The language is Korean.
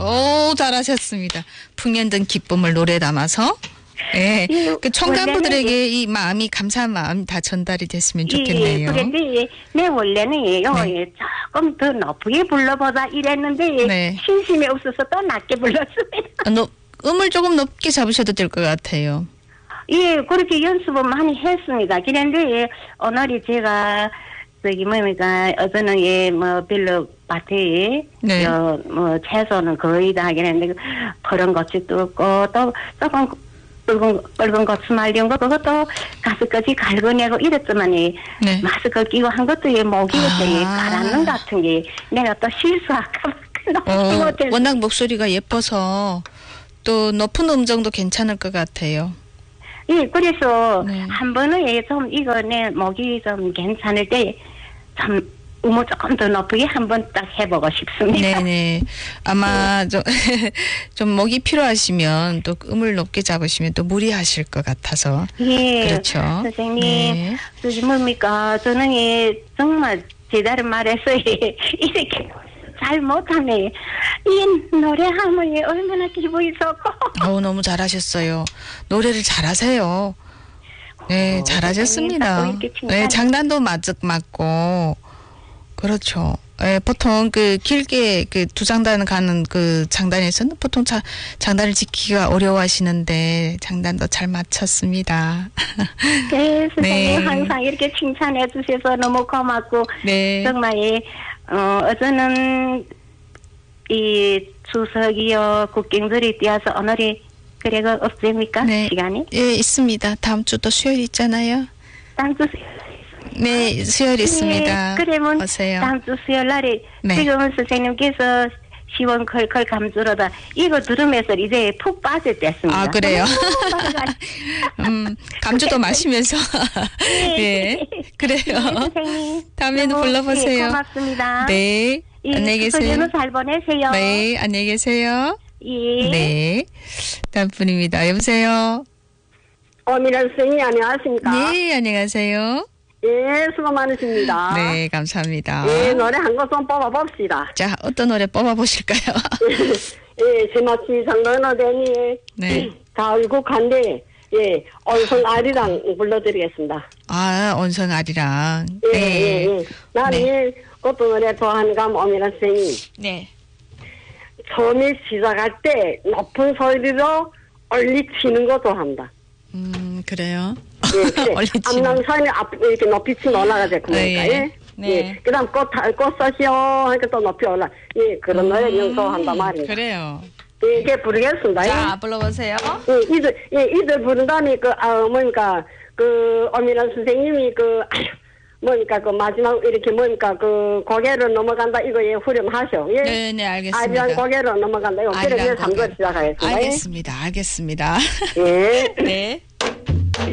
오, 잘하셨습니다. 풍년든 기쁨을 노래 담아서. 예. 그 청간부들에게 이 마음이 감사한 마음 다 전달이 됐으면 좋겠네요. 그런데 내 원래는요. 네. 조금 더 높게 불러보자 이랬는데 네. 신심이 없어서 또 낮게 불렀습니다. 음을 조금 높게 잡으셔도 될 것 같아요. 예, 그렇게 연습을 많이 했습니다. 그런데 오늘이 제가 저기 뭡니까 어제는 별로 밭에 네. 뭐 채소는 거의 다 하겠는데 그런 것도 없고 또 조금 붉은 고추 말린 거 그것도 가스까지 갈궈내고 이랬더만이 네. 마스크 끼고 한 것도 목이 가라앉는 같은 게 내가 또 실수할까 봐 워낙 목소리가 예뻐서 또 높은 음정도 괜찮을 것 같아요. 예, 그래서 네. 한 번은 좀 이거 내 목이 좀 괜찮을 때 좀 음을 조금 더 높게 한번 딱 해보고 싶습니다. 네네. 아마 좀 목이 필요하시면 또 음을 높게 잡으시면 또 무리하실 것 같아서. 예, 그렇죠. 선생님, 네. 그게 뭡니까? 저는 정말 제대로 말해서 이렇게 잘 못하네. 이 노래하면 얼마나 기분이 좋고. 너무 잘하셨어요. 노래를 잘하세요. 네, 잘하셨습니다. 네, 장단도 맞고. 그렇죠. 예, 보통 길게 두 장단 가는 장단에서는 보통 장단을 지키기가 어려워하시는데 장단도 잘 맞췄습니다. 네, 선생님 네. 항상 이렇게 칭찬해 주셔서 너무 고맙고 네. 정말 어제는 이 추석이요 국경절이 뛰어서 오늘이 그래가 없습니까? 네. 시간이? 예, 있습니다. 다음 주 또 수요일 있잖아요. 다음 주 네, 수요일 있습니다. 그러면 오세요. 다음 주 수요일 날에 네. 지금은 선생님께서 시원 컬컬 감주로다 이거 들으면서 이제 푹 빠졌댔습니다. 아, 그래요? 감주도 마시면서. 네, 그래요. 선생님. 다음에도 불러보세요. 네, 고맙습니다. 네, 안녕히 계세요. 수요일은 잘 보내세요. 네, 안녕히 계세요. 예. 네, 다음 분입니다. 여보세요. 어미란 선생님 안녕하십니까? 네, 안녕하세요. 예, 수고 많으십니다. 네, 감사합니다. 예, 노래 한 곡 좀 뽑아봅시다. 자, 어떤 노래 뽑아보실까요? 예, 제마치 장로노대니 네. 가을국한데 예, 얼성아리랑 불러드리겠습니다. 아, 언성아리랑. 예, 네. 예, 예. 나는 네. 그것도 노래 좋아하는 감 어미란 선생님. 네. 처음에 시작할 때 높은 소리로 얼리 치는 거 좋아합니다. 그래요? 예, 그래. 얼리치는. 암낭산이 이렇게 높이 치면 올라가죠. 그러니까. 예. 예. 네. 예. 그 다음 꽃 써시오 하니까 또 높이 올라. 예, 그런 노래 연주한단 말이에요. 그래요. 예, 이게 부르겠습니다. 자, 불러보세요. 예, 이들 부른 다음에 뭡니까, 어미란 선생님이 뭡니까, 마지막 이렇게 뭡니까, 고개로 넘어간다, 이거에 후렴하셔. 예? 네, 네, 알겠습니다. 아리랑 고개로 넘어간다, 이거. 그래, 3절 시작하겠습니다. 알겠습니다. 알겠습니다. 예. 네.